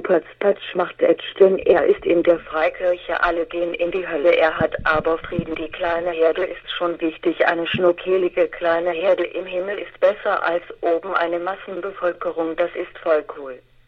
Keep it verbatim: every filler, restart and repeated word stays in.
Ruppertspatsch macht Edge, denn er ist in der Freikirche, alle gehen in die Hölle, er hat aber Frieden. Die kleine Herde ist schon wichtig, eine schnuckelige kleine Herde im Himmel ist besser als oben eine Massenbevölkerung, das ist voll cool.